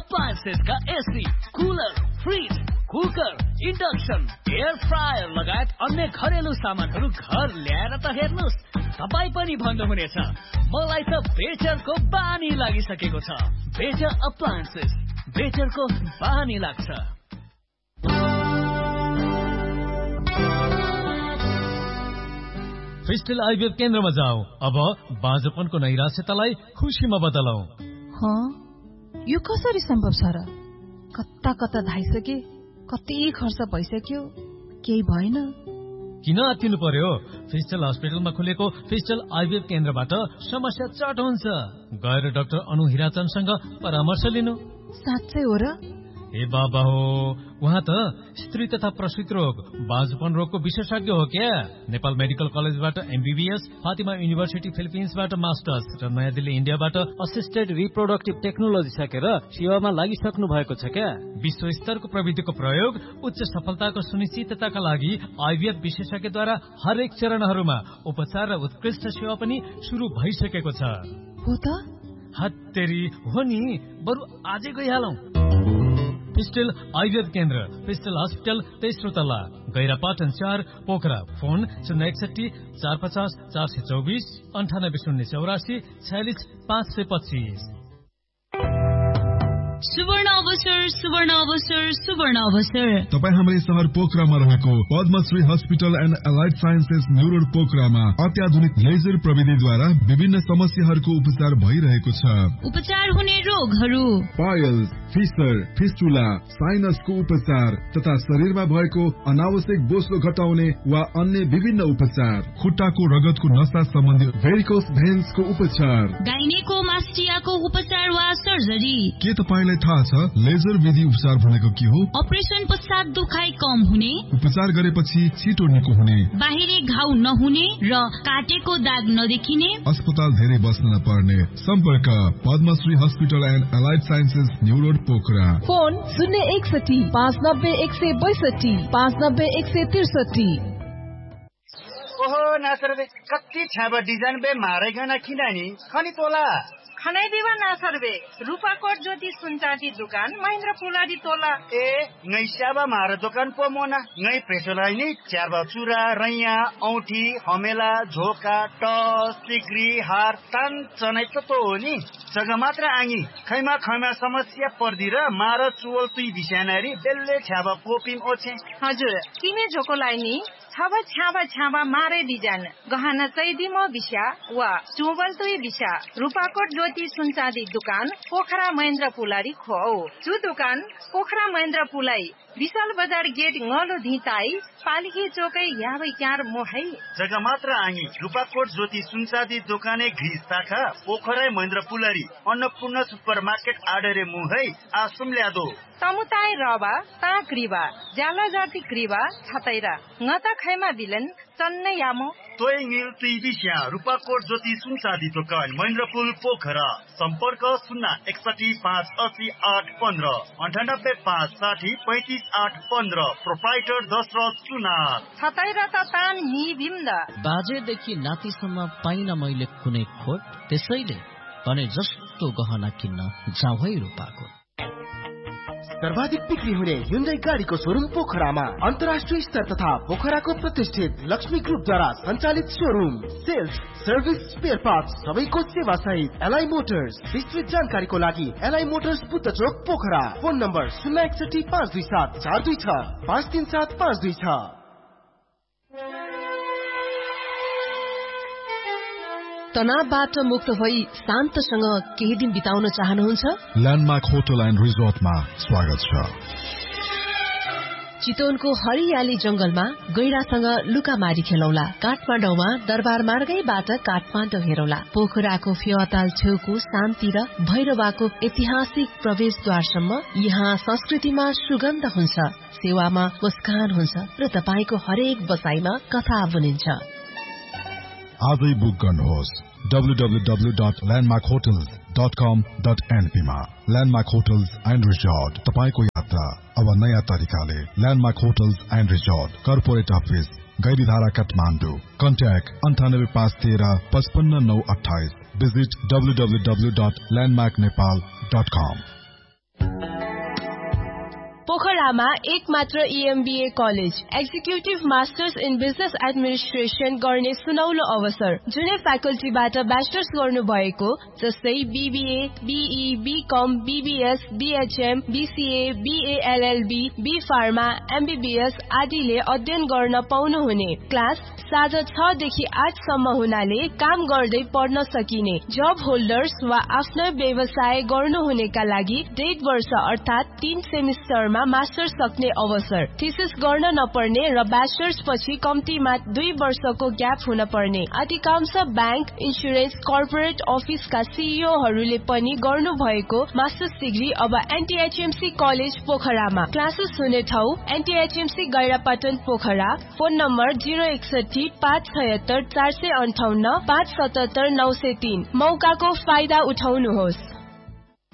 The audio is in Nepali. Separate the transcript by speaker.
Speaker 1: अप्लायन्सेसका AC, cooler, fridge, cooker, induction, air fryer लगायत अन्य घरेलु सामानहरू घर ल्याएर त हेर्नुस्, तपाई पनि भन्नुहुनेछ मलाई त बेचरको बानी लागिसकेको छ। बेचर अप्लायन्सेस, बेचरको बानी लाग्छ।
Speaker 2: फिस्टल आइभीएफ केन्द्रमा जाऊ। अब बाँझोपनको नैराश्यतालाई खुसीमा बदलौ।
Speaker 3: यो कसरी सम्भव छ र? कता कता धाइसके, कति खर्च भइसक्यो, केही भएन।
Speaker 2: किन आत्तिनु पर्यो? फिस्टल हस्पिटलमा खुलेको फिस्टल आइभीएफ केन्द्रबाट समस्या चट हुन्छ। गएर डाक्टर अनु हिराचन्दसँग परामर्श लिनु।
Speaker 3: साँच्चै हो र?
Speaker 2: ए बाबा हो, उहाँ त स्त्री तथा प्रसूति रोग, बाँझोपन रोगको विशेषज्ञ हो क्या। नेपाल मेडिकल कलेजबाट एमबीबीएस, फातिमा युनिभर्सिटी फिलिपिन्सबाट मास्टर्स र नयाँ दिल्ली इन्डियाबाट असिस्टेड रिप्रोडक्टिभ टेक्नोलोजी सकेर सेवामा लागिसक्नु भएको छ क्या। विश्व स्तरको प्रविधिको प्रयोग, उच्च सफलताको सुनिश्चितताका लागि आइभीएफ विशेषज्ञद्वारा हरेक चरणहरूमा उपचार र उत्कृष्ट सेवा पनि शुरू भइसकेको छ।
Speaker 3: हो त?
Speaker 2: हत्तेरी हो नि, बरु आजै गइहालौं। फिस्टल आइभीएफ केन्द्र, फिस्टल हस्पिटल, तेस्रो तल्ला, गैरापाटन 4, पोखरा। फोन 061 450 424 98 084 46 525।
Speaker 4: सुवर्ण अवसर, सुवर्ण अवसर, सुवर्ण अवसर।
Speaker 5: तपाईँ हाम्रै शहर पोखरामा रहेको Padmashri hospital and allied sciences new road पोखरामा अत्याधुनिक लेजर प्रविधिद्वारा विभिन्न समस्याहरूको उपचार भइरहेको छ।
Speaker 4: उपचार हुने रोगहरू:
Speaker 5: पायल्स, फिसर, फिस्टुला, साइनसको उपचार तथा शरीरमा भएको अनावश्यक बोसो घटाउने वा अन्य विभिन्न उपचार, खुट्टाको रगतको नसा सम्बन्धी भेरिकोस भेन्सको उपचार,
Speaker 4: गाइनेकोमास्टियाको उपचार वा सर्जरी।
Speaker 5: के तपाईलाई थाहा छ लेजर विधि उपचार भनेको के हो?
Speaker 4: अपरेसन पश्चात दुखाइ कम हुने,
Speaker 5: उपचार गरेपछि छिटो निको हुने,
Speaker 4: बाहिरी घाउ नहुने र काटेको दाग नदेखिने,
Speaker 5: अस्पताल धेरै बस्न नपर्ने। सम्पर्क Padmashri hospital and allied sciences new road Pokhara.
Speaker 3: Phone 061 590 162 590 163।
Speaker 6: ओहो नासर बे कति छाबा डिजाइन बे मारेगना किनानी खनी तोला
Speaker 7: खनै दिवा नासरबे रूपाकोट ज्योति सुनचाँदी दुकान महेन्द्र पुलाडी तोला।
Speaker 6: ए ngै स्याबा मार दोकान पो मोना ngै प्रेसोलाई नि च्यारबा चुरा रैया औठी हमेला झोका टस सिक्री हार तान चनै त हो नि जग्गा मात्र आङी खैमा खैमा समस्या पर्दी र मार चुवल तुई बिसानारी बेल्ले छ्याबा कोपिम ओछे।
Speaker 7: हजुर किने झोकोलाई नि छाबा छ्याबा छ्याबा मारे डिजाइन गहना चैदिमो बिस्या वा चुवल तुई बिस्या रूपाकोट ज्योति सुनचाँदी दुकान पोखरा महेन्द्र पुलारी खो चु दुकान पोखरा महेन्द्र पुलाई विशाल बजार गेट ngलो धिताई पालिकी चोकै याबै क्यार मोहै
Speaker 6: जग्गा मात्र आङी रूपाकोट ज्योति सुनचाँदी दोकाने घिस शाखा पोखरा महेन्द्र पुलारी अन्नपूर्ण सुपरमार्केट आडरे मुहै आसुम ल्यादो
Speaker 7: तमुताई रबा ता क्रिबा ज्याला जाति क्रिबा छतैरा ngता खैमा बिलन चन्नै यामो
Speaker 6: तोय मिल तुई बिस्या रूपाकोट ज्योति सुनचाँदी दोकान महेन्द्रपुल पोखरा। सम्पर्क 061 580 815 98 560 35 815। प्रोप्राइटर दशरथ सुनार।
Speaker 7: छतैरा त तान नि बिम्दा
Speaker 1: बाजेदेखि नातिसम्म पाइन मैले कुनै खोट, त्यसैले भने जस्तो गहना किन्न जाऊ है रूपाकोट।
Speaker 8: सर्वाधिक बिक्री हुने Hyundai गाडीको शोरूम पोखरामा अन्तर्राष्ट्रिय स्तर तथा पोखराको प्रतिष्ठित लक्ष्मी ग्रुपद्वारा सञ्चालित showroom. Sales, service, spare parts सबैको सेवा सहित एलआई मोटर्स। विस्तृत जानकारीको लागि एलआई मोटर्स बुद्ध चोक पोखरा। Phone number 061 527 426 537 526।
Speaker 3: तनावबाट मुक्त भई शान्तसँग केही दिन बिताउन चाहनुहुन्छ?
Speaker 5: ल्यान्डमार्क होटल एन्ड रिजोर्टमा स्वागत छ।
Speaker 3: चितवनको हरियाली जंगलमा गैरासँग लुकामारी खेलौला। काठमाडौँमा दरबार मार्गैबाट काठमाडौँ हेरौला। पोखराको फेवाताल छेउको शान्ति र भैरवाको ऐतिहासिक प्रवेशद्वारसम्म यहाँ संस्कृतिमा सुगन्ध हुन्छ, सेवामा मुस्कान हुन्छ र तपाईको हरेक बसाइमा कथा बुनिन्छ।
Speaker 5: आजै बुक गर्नुहोस् www.landmarkhotels.com.np मा। ल्यान्डमार्क होटल्स एन्ड रिजोर्ट, तपाईको यात्रा अब नयाँ तरिकाले। Landmark hotels and resort, corporate office, Gairidhara Kathmandu. Contact 98513 55928। Visit www.landmarknepal.com।
Speaker 3: पोखरामा एक मात्र EMBA college, executive masters in business administration गर्ने सुनौलो अवसर। जुनै फ्याकल्टीबाट ब्याचलर्स गर्नु भएको जस्तै BBA, BE, BCom, BBS, BHM, BCA, BA LLB, B Pharma, MBBS आदिले अध्ययन गर्न पाउनुहुने। क्लास साँझ 6 देखि 8 सम्म हुनाले काम गर्दै पढ्न सकिने। जब होल्डर्स वा आफ्नो व्यवसाय गर्नुहुनेका लागि 1.5 वर्ष अर्थात 3 सेमिस्टरमा मास्टर्स सक्ने अवसर। थिसिस गर्न नपर्ने र ब्याचलर्स पछि कम्तीमा 2 वर्षको ग्याप हुन पर्ने। अधिकांश बैंक, इन्स्योरेन्स, कर्पोरेट अफिसका CEOहरूले पनि गर्नु भएको मास्टर्स डिग्री अब NTHMC कलेज पोखरामा। क्लासेस हुने ठाउँ NTHMC गैरापटन पोखरा। Phone number 061 576 458 577 903। मौकाको फाइदा उठाउनुहोस्।